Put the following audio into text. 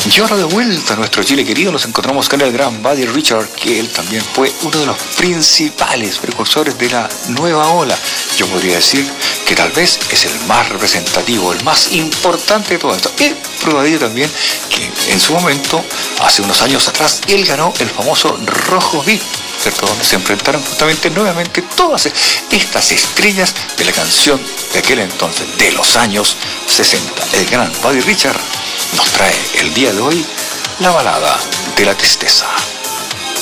Y ahora de vuelta a nuestro Chile querido nos encontramos con el gran Buddy Richard, que él también fue uno de los principales precursores de la nueva ola. Yo podría decir que tal vez es el más representativo, el más importante de todo esto. Y prueba de ello también que en su momento, hace unos años atrás, él ganó el famoso Rojo Beat, ¿cierto? Donde se enfrentaron justamente nuevamente todas estas estrellas de la canción de aquel entonces, de los años 60. El gran Buddy Richard nos trae el día de hoy la balada de la tristeza.